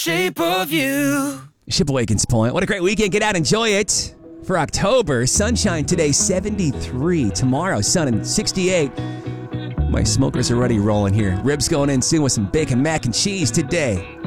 Shape of you. Shipawakens Point. What a great weekend. Get out, enjoy it. For October, sunshine today, 73. Tomorrow, sun and 68. My smokers are already rolling here. Ribs going in soon with some bacon, mac, and cheese today.